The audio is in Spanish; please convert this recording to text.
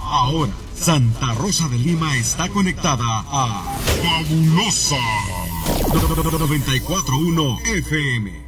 Ahora, Santa Rosa de Lima está conectada a Fabulosa 94.1 FM.